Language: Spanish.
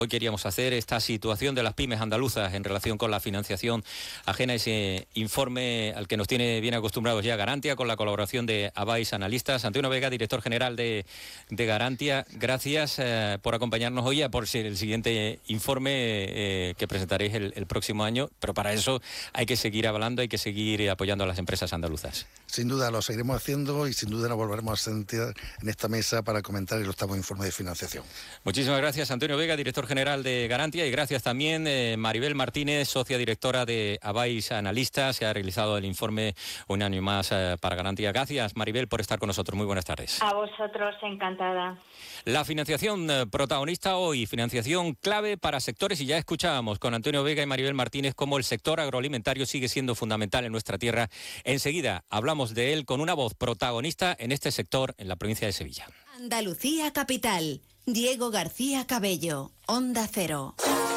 Hoy queríamos hacer esta situación de las pymes andaluzas en relación con la financiación ajena, ese informe al que nos tiene bien acostumbrados ya Garantia, con la colaboración de Abais Analistas. Antonio Vega, director general de Garantia, gracias por acompañarnos hoy, por el siguiente informe que presentaréis el próximo año, pero para eso hay que seguir hablando, hay que seguir apoyando a las empresas andaluzas. Sin duda lo seguiremos haciendo y sin duda nos volveremos a sentar en esta mesa para comentar el octavo informe de financiación. Muchísimas gracias, Antonio Vega, director general de Garantia, y gracias también Maribel Martínez, socia directora de Abais Analistas. Se ha realizado el informe un año más para Garantia. Gracias, Maribel, por estar con nosotros. Muy buenas tardes. A vosotros, encantada. La financiación protagonista hoy, financiación clave para sectores, y ya escuchábamos con Antonio Vega y Maribel Martínez cómo el sector agroalimentario sigue siendo fundamental en nuestra tierra. Enseguida hablamos de él con una voz protagonista en este sector en la provincia de Sevilla. Andalucía Capital. Diego García Cabello, Onda Cero.